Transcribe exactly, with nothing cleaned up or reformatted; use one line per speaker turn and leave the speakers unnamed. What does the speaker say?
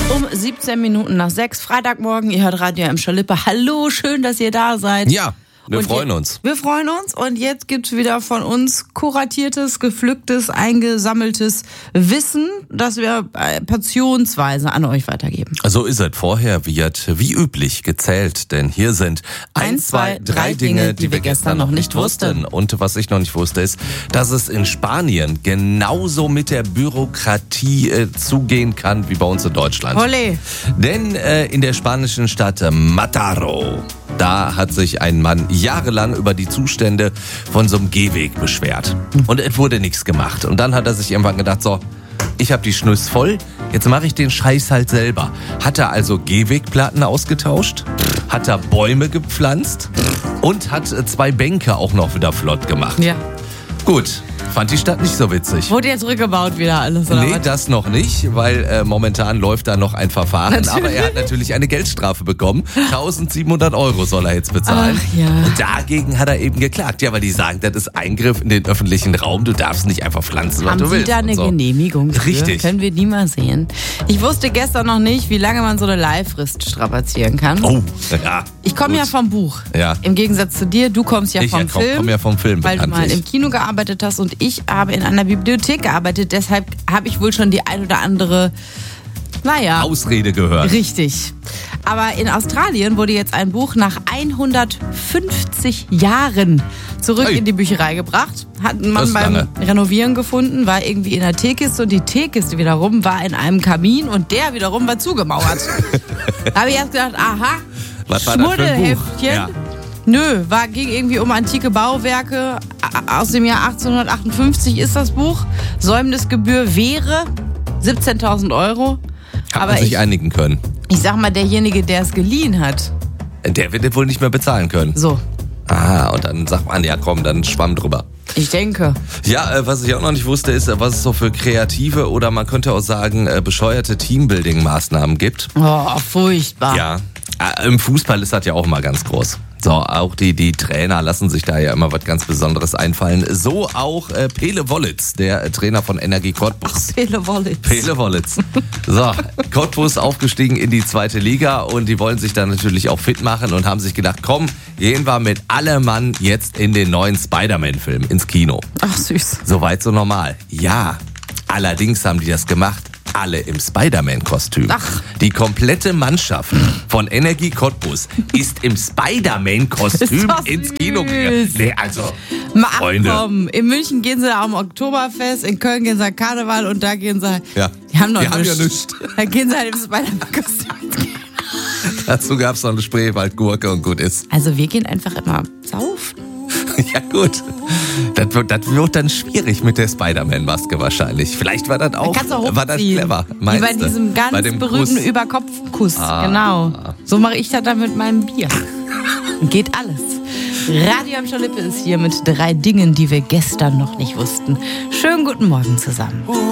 Um siebzehn Minuten nach sechs, Freitagmorgen, ihr hört Radio Emscher Lippe. Hallo, schön, dass ihr da seid.
Ja, wir und freuen
je,
uns.
Wir freuen uns und jetzt gibt's wieder von uns kuratiertes, gepflücktes, eingesammeltes Wissen, das wir portionsweise an euch weitergeben.
So ist es. Vorher wird wie üblich gezählt, denn hier sind ein, zwei, drei Dinge, die wir gestern noch nicht wussten. Und was ich noch nicht wusste, ist, dass es in Spanien genauso mit der Bürokratie äh, zugehen kann wie bei uns in Deutschland.
Olé.
Denn äh, in der spanischen Stadt Mataró, da hat sich ein Mann jahrelang über die Zustände von so einem Gehweg beschwert. Und es wurde nichts gemacht. Und dann hat er sich irgendwann gedacht, so, ich habe die Schnüss voll, jetzt mache ich den Scheiß halt selber. Hat er also Gehwegplatten ausgetauscht, hat er Bäume gepflanzt und hat zwei Bänke auch noch wieder flott gemacht.
Ja.
Gut. Fand die Stadt nicht so witzig.
Wurde jetzt rückgebaut wieder alles, oder
Nee,
was?
das noch nicht, weil äh, momentan läuft da noch ein Verfahren.
Natürlich.
Aber er hat natürlich eine Geldstrafe bekommen. eintausendsiebenhundert Euro soll er jetzt bezahlen.
Ach, ja.
Und dagegen hat er eben geklagt. Ja, weil die sagen, das ist Eingriff in den öffentlichen Raum. Du darfst nicht einfach pflanzen, was
Haben
du
Sie
willst.
da eine
und so.
Genehmigung für?
Richtig.
Können wir die mal sehen? Ich wusste gestern noch nicht, wie lange man so eine Leihfrist strapazieren kann.
Oh, ja.
Ich komme
Gut.
ja vom Buch.
Ja.
Im Gegensatz zu dir, du kommst ja
Ich
vom
ja, komm,
Film.
komm ja vom Film,
weil du mal
bekanntlich.
im Kino gearbeitet hast und ich habe in einer Bibliothek gearbeitet. Deshalb habe ich wohl schon die ein oder andere, naja,
Ausrede gehört.
richtig. Aber in Australien wurde jetzt ein Buch nach hundertfünfzig Jahren zurück
Hey.
in die Bücherei gebracht. Hat ein
Das
Mann
ist
beim
lange.
Renovieren gefunden, war irgendwie in der Teekiste und die Teekiste wiederum war in einem Kamin und der wiederum war zugemauert. Da habe ich erst gedacht, aha,
Was war das für ein Buch?
Schmuddelheftchen.
Ja.
Nö, war, ging irgendwie um antike Bauwerke. A- Aus dem Jahr achtzehnhundertachtundfünfzig ist das Buch. Säumnisgebühr wäre siebzehntausend Euro.
Hat
Aber
man sich
ich,
einigen können.
ich sag mal, derjenige, der es geliehen hat.
Der wird den wohl nicht mehr bezahlen können.
So,
Ah, und dann sagt man, ja komm, dann schwamm drüber.
ich denke.
Ja, äh, was ich auch noch nicht wusste, ist, äh, was es so für kreative oder man könnte auch sagen, äh, bescheuerte Teambuilding-Maßnahmen gibt.
Oh, furchtbar.
Ja, äh, im Fußball ist das ja auch immer ganz groß. So, auch die, die Trainer lassen sich da ja immer was ganz Besonderes einfallen. So auch äh, Pele Wollitz, der äh, Trainer von Energie Cottbus.
Pele Wollitz.
Pele Wollitz. So, Cottbus aufgestiegen in die zweite Liga und die wollen sich dann natürlich auch fit machen und haben sich gedacht, komm, gehen wir mit allem Mann jetzt in den neuen Spider-Man-Film ins Kino.
Ach, süß.
Soweit so normal. Ja, allerdings haben die das gemacht, alle im Spider-Man-Kostüm.
Ach.
Die komplette Mannschaft von Energie Cottbus ist im Spider-Man-Kostüm
Ist das
ins Kino
süß.
gegangen. Nee, also,
Mal ach,
Freunde.
komm. In München gehen sie am Oktoberfest, in Köln gehen sie an Karneval und da gehen sie.
Ja.
Die haben doch
Die haben ja
nichts.
nichts.
Da gehen sie halt im Spider-Man-Kostüm.
Dazu gab es noch eine Spreewaldgurke und gut ist.
Also wir gehen einfach immer saufen.
Ja gut, das wird, das wird dann schwierig mit der Spider-Man-Maske wahrscheinlich. Vielleicht war das auch,
Kannst du hochziehen.
war das clever.
Wie
Meinst
bei
du?
diesem ganz
Bei dem
berühmten
Kuss.
Überkopfkuss.
Ah.
Genau. So mache ich das dann mit meinem Bier. Geht alles. Radio am Lippe ist hier mit drei Dingen, die wir gestern noch nicht wussten. Schönen guten Morgen zusammen.